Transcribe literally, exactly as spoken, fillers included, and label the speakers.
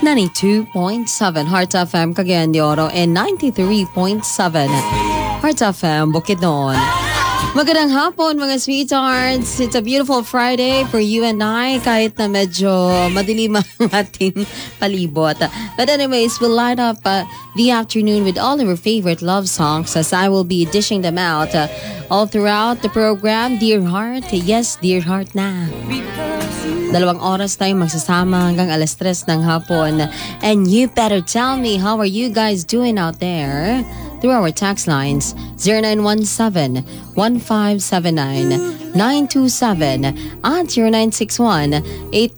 Speaker 1: ninety-two point seven Heart F M Cagayan de Oro and ninety-three point seven Heart F M Bukidnon. Magandang hapon mga sweethearts. It's a beautiful Friday for you and I kahit na medyo madilim ang ating palibot. But anyways, we'll light up uh, the afternoon with all of our favorite love songs as I will be dishing them out uh, all throughout the program. Dear Heart, yes, Dear Heart na. Dalawang oras tayong magsasama hanggang alas tres ng hapon. And you better tell me, how are you guys doing out there? Through our text lines, zero nine one seven, one five seven nine, nine two seven at zero nine six one, eight